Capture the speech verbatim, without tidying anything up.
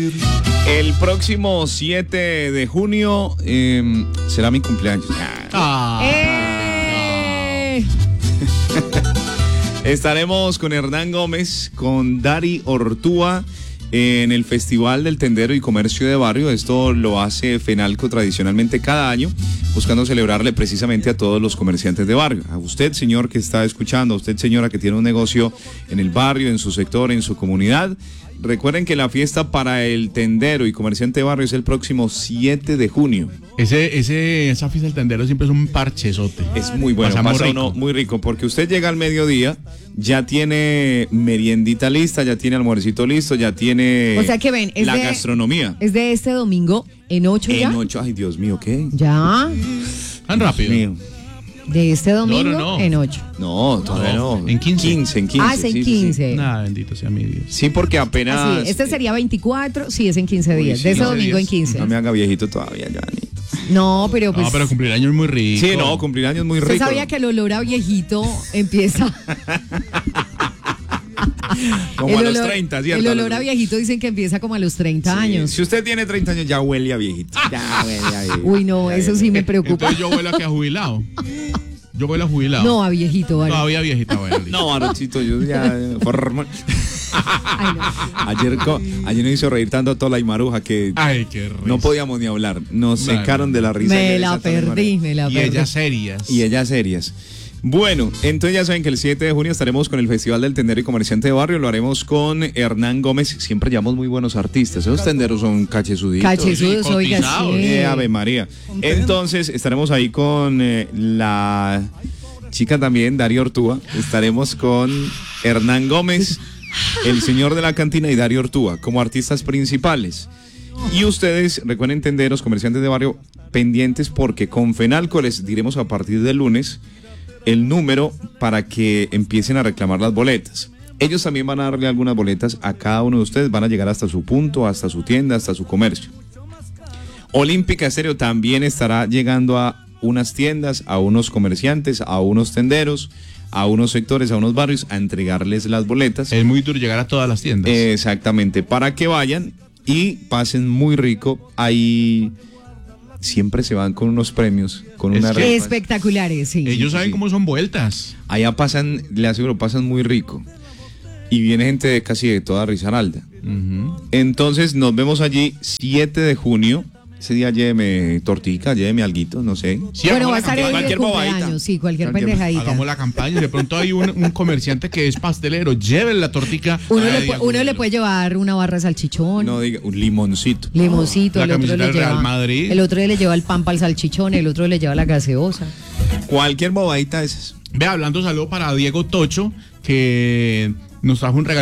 El próximo siete de junio eh, será mi cumpleaños. Ah. ¡Eh! Estaremos con Hernán Gómez, con Dari Ortúa en el Festival del Tendero y Comercio de Barrio. Esto lo hace FENALCO tradicionalmente cada año, buscando celebrarle precisamente a todos los comerciantes de barrio. A usted, señor, que está escuchando, a usted, señora, que tiene un negocio en el barrio, en su sector, en su comunidad. Recuerden que la fiesta para el tendero y comerciante de barrio es el próximo siete de junio. Ese, ese, esa fiesta del tendero siempre es un parchezote. Es muy bueno, pasa, pasa muy uno rico. muy rico, porque usted llega al mediodía, ya tiene meriendita lista, ya tiene almuercito listo, ya tiene O sea que ven, es la de- gastronomía. Es de este domingo en ocho ya. En ocho, ay Dios mío, ¿qué? Ya. Tan rápido. Mío. De este domingo No, no, no. en ocho. No, todavía no. No, en quince. quince, en quince. Ah, es en sí, sí, sí. quince. Nada, bendito sea mi Dios. Sí, porque apenas. Así es. Este sería veinticuatro, sí, es en quince días. sí, de ese no, domingo en días. quince. No me haga viejito todavía, Johnny. No, pero pues. No, pero cumplir años es muy rico. Sí, no, cumplir años muy ¿Usted rico. sabía que el olor a viejito empieza? Como a el los olor- treinta, ¿cierto? El olor a viejito dicen que empieza como a los treinta Sí, años. Si usted tiene treinta años, ya huele a viejito. Ya huele a viejito. Uy, no, Ya eso huele. sí me preocupa. Entonces yo vuelo a que a jubilado. Yo vuelo a jubilado. No, a viejito, vale. Todavía viejita, bueno. No, Barochito, yo ya. formo- Ay, no. Ayer, co- ayer nos hizo reír tanto a toda la Imaruja que Ay, qué risa. no podíamos ni hablar. Nos No, secaron no. de la risa. Me de la esa Tola perdí, Imaruja. me la Y perdí. ellas serias. Y ellas serias. Bueno, entonces ya saben que el siete de junio estaremos con el Festival del Tendero y Comerciante de Barrio. Lo haremos con Hernán Gómez. Siempre llevamos muy buenos artistas. Esos tenderos son cachezuditos. Cachezudos, Sí, oiga, cotizados. sí. Eh, Ave María. Entonces estaremos ahí con eh, la chica también, Darío Ortúa. Estaremos con Hernán Gómez, el señor de la cantina, y Darío Ortúa como artistas principales. Y ustedes, recuerden, tenderos, comerciantes de barrio, pendientes porque con FENALCO les diremos a partir del lunes el número para que empiecen a reclamar las boletas. Ellos también van a darle algunas boletas a cada uno de ustedes, van a llegar hasta su punto, hasta su tienda, hasta su comercio. Olímpica Estéreo también estará llegando a unas tiendas, a unos comerciantes, a unos tenderos, a unos sectores, a unos barrios, a entregarles las boletas. Es muy duro llegar a todas las tiendas. Exactamente, para que vayan y pasen muy rico. Ahí siempre se van con unos premios, con Es unas que- rifas. Espectaculares, sí. Ellos saben sí. cómo son vueltas. Allá pasan, le aseguro, pasan muy rico. Y viene gente de casi de toda Risaralda. Ujú. Entonces nos vemos allí siete de junio. Ese día lléveme tortica, lléveme alguito, no sé. Sí, Bueno, hagamos va a la estar ahí campaña. de cualquier bobadita. cumpleaños, sí, cualquier Cualquier- pendejadita. Hagamos la campaña. De pronto hay un, un comerciante que es pastelero. Lleven la tortica. Uno, a le, Eddie pu- uno le Agudelo. puede llevar una barra de salchichón, No diga, un limoncito. limoncito, La el otro camiseta le del Real lleva, Madrid. el otro le lleva el pan para el salchichón, el otro le lleva la gaseosa. Cualquier bobadita de esas. Ve, hablando, saludo para Diego Tocho, que nos trajo un regalo